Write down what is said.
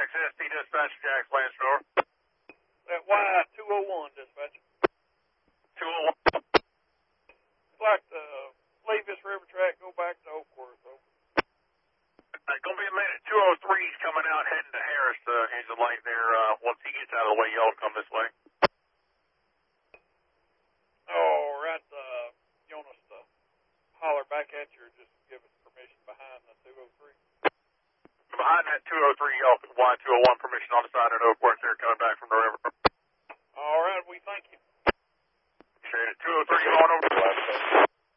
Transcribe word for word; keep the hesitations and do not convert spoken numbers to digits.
S T dispatch, Jax Landstor. That Y two oh one dispatcher. two oh one. I'd like to leave this river track, go back to Oakworth. Over. Uh, gonna be a minute. two oh three's coming out heading to Harris. Uh, he's a light there. Uh, once he gets out of the way, y'all come this way. All right. Uh, you want us to holler back at you or just give us permission behind the two oh three? Behind that two oh three, y'all Y two oh one permission on the side at Oakworth there coming back from the river. All right. We thank you. Appreciate it. two oh three, going over to the left.